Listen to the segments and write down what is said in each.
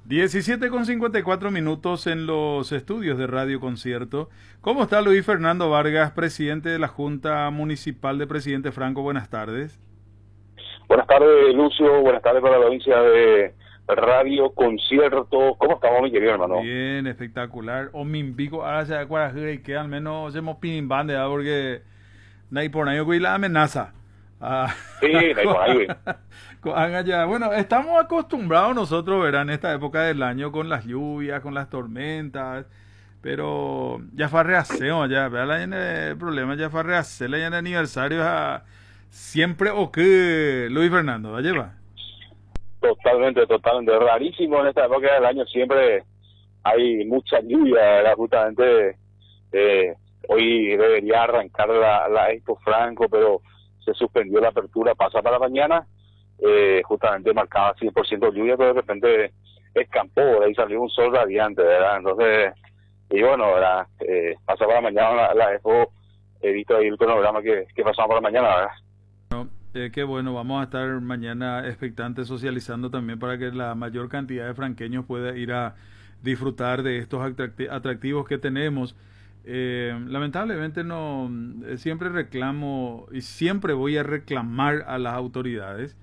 17:54 en los estudios de Radio Concierto. ¿Cómo está Luis Fernando Vargas, presidente de la Junta Municipal de Presidente Franco? Buenas tardes. Buenas tardes, Lucio. Buenas tardes para la audiencia de Radio Concierto. ¿Cómo estamos, mi querido hermano? Bien, espectacular. O mi pico, ahora se acuerda que al menos hacemos pin bande, porque nadie por nadie que la amenaza. Sí, nadie por ahí. Bueno, estamos acostumbrados nosotros, ¿verdad? En esta época del año con las lluvias, con las tormentas, pero ya fue reaseo, ya, ¿verdad? El problema ya fue reaseo, ya en el aniversario siempre o que Luis Fernando, ¿va a llevar? Totalmente. Rarísimo en esta época del año, siempre hay mucha lluvia, ¿verdad? Justamente hoy debería arrancar la Expo Franco, pero se suspendió la apertura, pasa para mañana. Justamente marcaba 100% lluvia, pero de repente escampó, ahí salió un sol radiante, ¿verdad? Entonces, y bueno, ¿verdad? Pasa para mañana la Expo, he visto ahí el cronograma que pasamos para mañana, ¿verdad? Qué bueno, vamos a estar mañana expectantes socializando también para que la mayor cantidad de franqueños pueda ir a disfrutar de estos atractivos que tenemos. Lamentablemente no, siempre reclamo y siempre voy a reclamar a las autoridades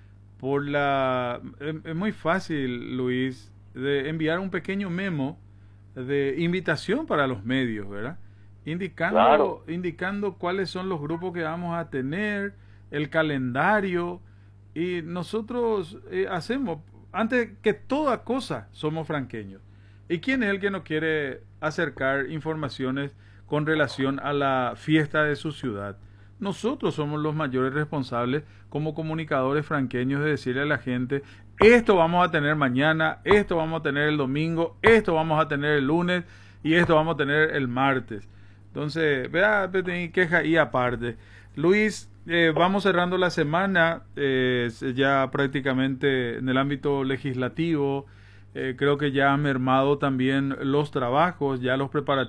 es muy fácil, Luis, de enviar un pequeño memo de invitación para los medios, ¿verdad? Indicando cuáles son los grupos que vamos a tener, el calendario, y nosotros hacemos, antes que toda cosa, somos franqueños. ¿Y quién es el que nos quiere acercar informaciones con relación a la fiesta de su ciudad? Nosotros somos los mayores responsables como comunicadores franqueños de decirle a la gente: esto vamos a tener mañana, esto vamos a tener el domingo, esto vamos a tener el lunes y esto vamos a tener el martes. Entonces, vea, queja y aparte. Luis, vamos cerrando la semana, ya prácticamente en el ámbito legislativo. Creo que ya han mermado también los trabajos, ya los preparativos